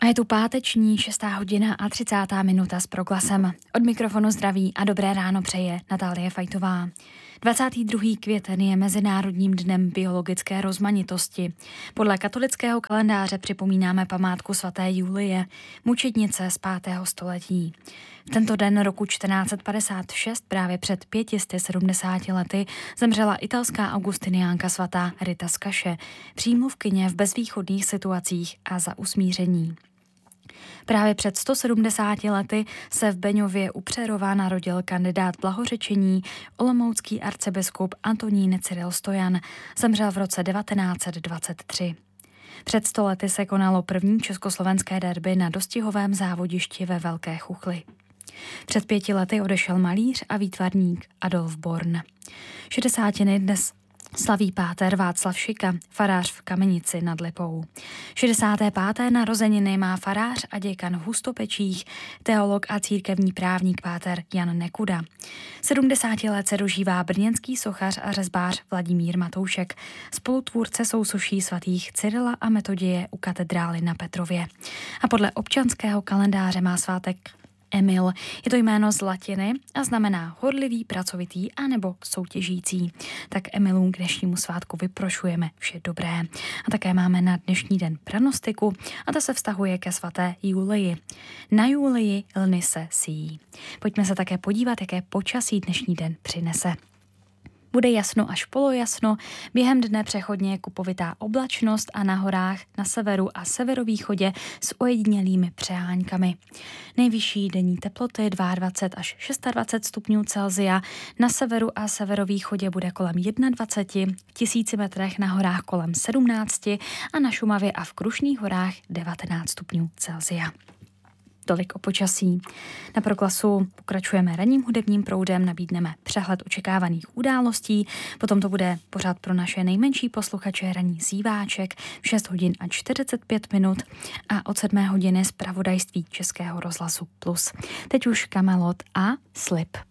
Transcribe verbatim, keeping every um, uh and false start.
A je tu páteční šestá hodina a třicátá minuta s Proglasem. Od mikrofonu zdraví a dobré ráno přeje Natálie Fajtová. dvacátého druhého květen je Mezinárodním dnem biologické rozmanitosti. Podle katolického kalendáře připomínáme památku svaté Julie, mučednice z pátého století. V tento den roku čtrnáct set padesát šest, právě před pěti sty sedmdesáti lety, zemřela italská augustiniánka svatá Rita z Kaše, přímluvkyně v bezvýchodných situacích a za usmíření. Právě před sto sedmdesáti lety se v Beňově u Přerova narodil kandidát blahořečení, olomoucký arcibiskup Antonín Cyril Stojan. Zemřel v roce devatenáct set dvacet tři. Před sto lety se konalo první československé derby na dostihovém závodišti ve Velké Chuchli. Před pěti lety odešel malíř a výtvarník Adolf Born. Šedesátiny dnes slaví páter Václav Šika, farář v Kamenici nad Lipou. šedesáté páté narozeniny má farář a děkan v Hustopečích, teolog a církevní právník páter Jan Nekuda. sedmdesáti let se dožívá brněnský sochař a řezbář Vladimír Matoušek, spolutvůrce sousoší svatých Cyrila a Metoděje u katedrály na Petrově. A podle občanského kalendáře má svátek Emil. Je to jméno z latiny a znamená horlivý, pracovitý a nebo soutěžící. Tak Emilům k dnešnímu svátku vyprošujeme vše dobré. A také máme na dnešní den pranostiku a ta se vztahuje ke svaté Julii. Na Julii lny se síjí. Pojďme se také podívat, jaké počasí dnešní den přinese. Bude jasno až polojasno, během dne přechodně kupovitá oblačnost a na horách na severu a severovýchodě s ojedinělými přeháňkami. Nejvyšší denní teploty dvacet dva až dvacet šest stupňů Celsia, na severu a severovýchodě bude kolem dvacet jedna, v tisíci metrech na horách kolem sedmnáct a na Šumavě a v Krušných horách devatenáct stupňů Celsia. Tolik o počasí. Na Proglasu pokračujeme ranním hudebním proudem, nabídneme přehled očekávaných událostí, potom to bude pořád pro naše nejmenší posluchače ranní zíváček v šest hodin a čtyřicet pět minut a od sedmé hodiny zpravodajství Českého rozhlasu Plus. Teď už Kamelot a Slib.